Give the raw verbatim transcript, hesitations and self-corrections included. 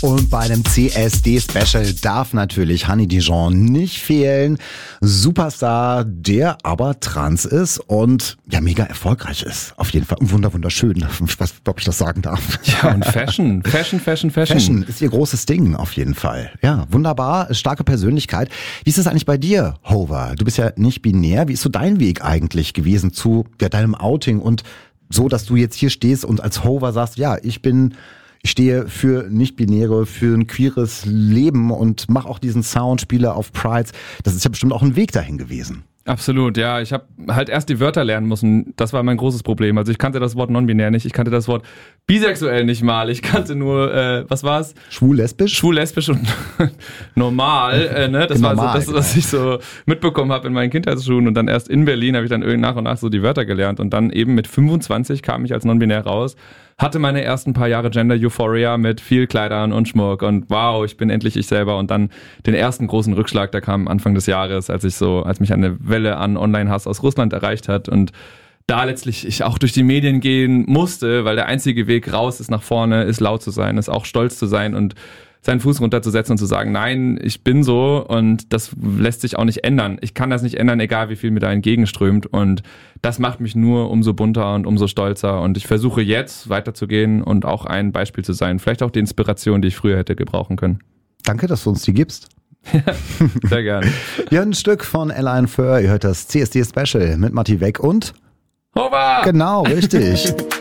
Und bei einem C S D-Special darf natürlich Honey Dijon nicht fehlen. Superstar, der aber trans ist und ja mega erfolgreich ist. Auf jeden Fall wunder wunderschön, ich weiß, ob ich das sagen darf. Ja, und Fashion, Fashion, Fashion, Fashion. Fashion ist ihr großes Ding auf jeden Fall. Ja, wunderbar, starke Persönlichkeit. Wie ist es eigentlich bei dir, Hover? Du bist ja nicht binär. Wie ist so dein Weg eigentlich gewesen zu ja, deinem Outing und so, dass du jetzt hier stehst und als Hover sagst, ja, ich bin... Ich stehe für Nicht-Binäre, für ein queeres Leben und mache auch diesen Sound, spiele auf Prides. Das ist ja bestimmt auch ein Weg dahin gewesen. Absolut, ja. Ich habe halt erst die Wörter lernen müssen. Das war mein großes Problem. Also ich kannte das Wort non-binär nicht. Ich kannte das Wort bisexuell nicht mal. Ich kannte nur, äh, was war's? Schwul-lesbisch? Schwul-lesbisch und normal. Äh, ne? Das war normal, so das, was ich so mitbekommen habe in meinen Kindheitsschuhen. Und dann erst in Berlin habe ich dann nach und nach so die Wörter gelernt. Und dann eben mit fünfundzwanzig kam ich als non-binär raus. Hatte meine ersten paar Jahre Gender Euphoria mit viel Kleidern und Schmuck und wow, ich bin endlich ich selber. Und dann den ersten großen Rückschlag, der kam Anfang des Jahres, als ich so, als mich eine Welle an Online-Hass aus Russland erreicht hat und da letztlich ich auch durch die Medien gehen musste, weil der einzige Weg raus ist nach vorne, ist laut zu sein, ist auch stolz zu sein und seinen Fuß runterzusetzen und zu sagen, nein, ich bin so und das lässt sich auch nicht ändern. Ich kann das nicht ändern, egal wie viel mir da entgegenströmt und das macht mich nur umso bunter und umso stolzer und ich versuche jetzt weiterzugehen und auch ein Beispiel zu sein. Vielleicht auch die Inspiration, die ich früher hätte gebrauchen können. Danke, dass du uns die gibst. Sehr gerne. Ja, ein Stück von Alain Föhr. Ihr hört das C S D Special mit Matti Weck und Hover! Genau, richtig.